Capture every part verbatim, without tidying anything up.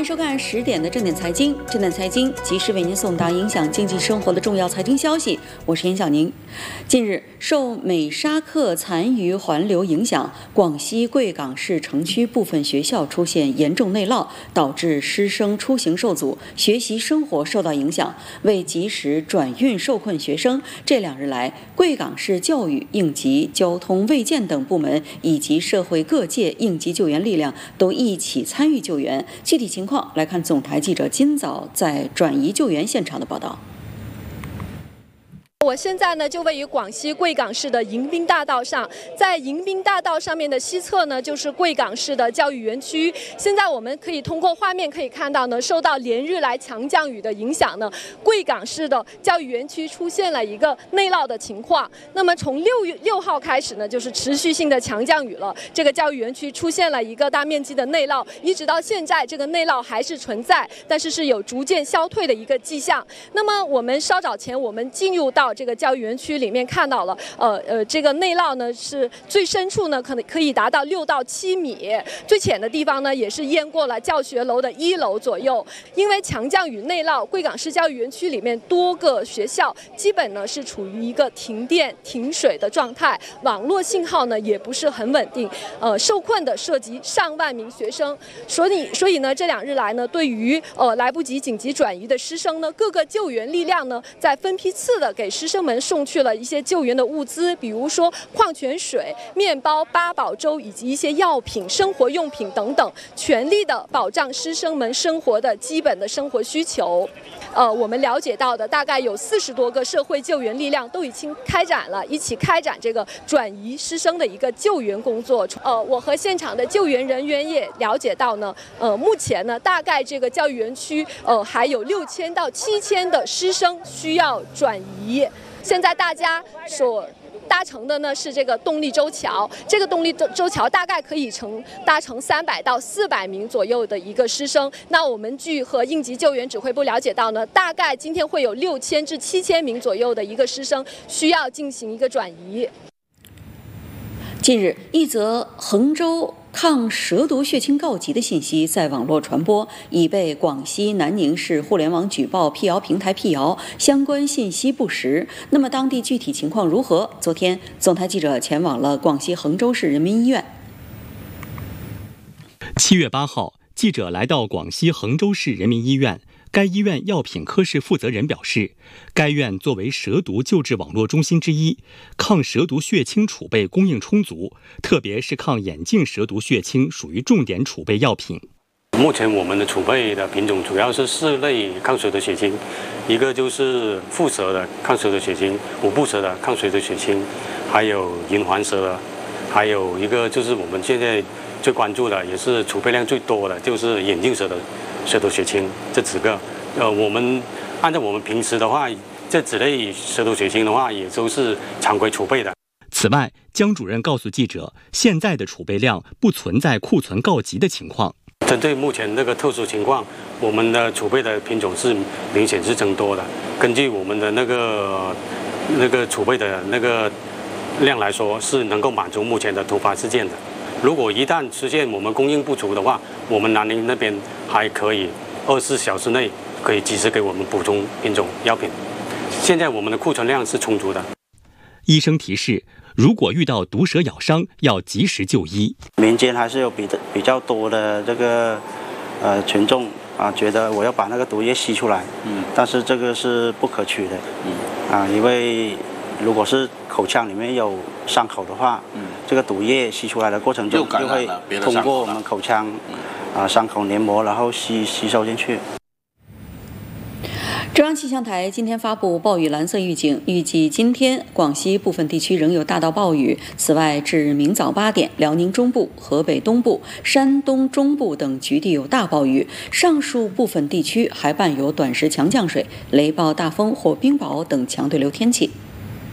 迎收看十点的正点财经，正点财经及时为您送达影响经济生活的重要财经消息。我是严小宁。近日，受美沙克残余环流影响，广西贵港市城区部分学校出现严重内涝，导致师生出行受阻，学习生活受到影响。为及时转运受困学生，这两日来，贵港市教育、应急、交通、卫健等部门以及社会各界应急救援力量都一起参与救援。具体情况来看，总台记者今早在转移救援现场的报道。 我现在呢就位于广西贵港市的迎宾大道上，在迎宾大道上面的西侧呢就是贵港市的教育园区。现在我们可以通过画面可以看到呢，受到连日来强降雨的影响呢，贵港市的教育园区出现了一个内涝的情况。那么从六月六号开始呢，就是持续性的强降雨了，这个教育园区出现了一个大面积的内涝，一直到现在这个内涝还是存在，但是是有逐渐消退的一个迹象。那么我们稍早前我们进入到这个教育园区里面看到了，呃呃，这个内涝呢是最深处呢可能可以达到六到七米，最浅的地方呢也是淹过了教学楼的一楼左右。因为强降雨内涝，贵港市教育园区里面多个学校基本呢是处于一个停电停水的状态，网络信号呢也不是很稳定，呃，受困的涉及上万名学生。所以所以呢这两日来呢，对于呃来不及紧急转移的师生呢，各个救援力量呢在分批次的给师生们送去了一些救援的物资，比如说矿泉水、面包、八宝粥以及一些药品、生活用品等等，全力的保障师生们生活的基本的生活需求。呃，我们了解到的大概有四十多个社会救援力量都已经开展了，一起开展这个转移师生的一个救援工作。呃，我和现场的救援人员也了解到呢，呃，目前呢，大概这个教育园区呃还有六千到七千的师生需要转移。现在大家所搭乘的呢是这个动力舟桥，这个动力舟桥大概可以乘搭乘三百到四百名左右的一个师生。那我们据和应急救援指挥部了解到呢，大概今天会有六千至七千名左右的一个师生需要进行一个转移。 近日，一则衡州抗蛇毒血清告急的信息在网络传播，已被广西南宁市互联网举报辟谣平台辟谣，相关信息不实。那么当地具体情况如何？昨天，总台记者前往了广西衡州市人民医院。 七月八号，记者来到广西衡州市人民医院。该医院药品科室负责人表示，该院作为蛇毒救治网络中心之一，抗蛇毒血清储备供应充足，特别是抗眼镜蛇毒血清属于重点储备药品。 目前我们的储备的品种主要是四类抗蛇毒血清，一个就是蝮蛇的抗蛇毒血清，五步蛇的抗蛇毒血清，还有银环蛇的，还有一个就是我们现在最关注的，也是储备量最多的，就是眼镜蛇的蛇毒血清。这几个，呃，我们按照我们平时的话，这几类蛇毒血清的话，也都是常规储备的。 此外，江主任告诉记者，现在的储备量不存在库存告急的情况。 针对目前这个特殊情况，我们的储备的品种是明显是增多的。根据我们的那个那个储备的那个量来说，是能够满足目前的突发事件的。如果一旦出现我们供应不足的话，我们南宁那边还可以二十四小时内可以及时给我们补充品种药品。现在我们的库存量是充足的。 医生提示，如果遇到毒蛇咬伤，要及时就医。 民间还是有比比较多的这个呃群众啊，觉得我要把那个毒液吸出来，嗯，但是这个是不可取的，嗯，啊，因为如果是口腔里面有伤口的话，嗯，这个毒液吸出来的过程中就会通过我们口腔啊伤口黏膜，然后吸吸收进去。 中央气象台今天发布暴雨蓝色预警，预计今天广西部分地区仍有大到暴雨。此外，至明早八点，辽宁中部、河北东部、山东中部等局地有大暴雨，上述部分地区还伴有短时强降水、雷暴大风或冰雹等强对流天气。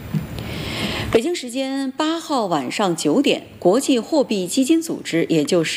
北京时间八号晚上九点，国际货币基金组织，也就是